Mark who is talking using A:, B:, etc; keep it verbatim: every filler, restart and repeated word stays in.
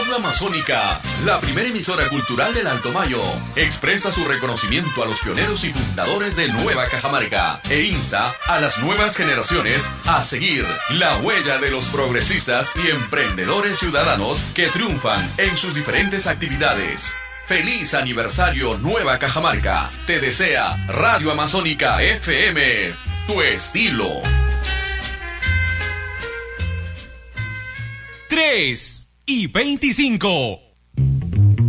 A: Radio Amazónica, la primera emisora cultural del Alto Mayo, expresa su reconocimiento a los pioneros y fundadores de Nueva Cajamarca e insta a las nuevas generaciones a seguir la huella de los progresistas y emprendedores ciudadanos que triunfan en sus diferentes actividades. ¡Feliz aniversario Nueva Cajamarca! Te desea Radio Amazónica F M, tu estilo.
B: tres y veinticinco.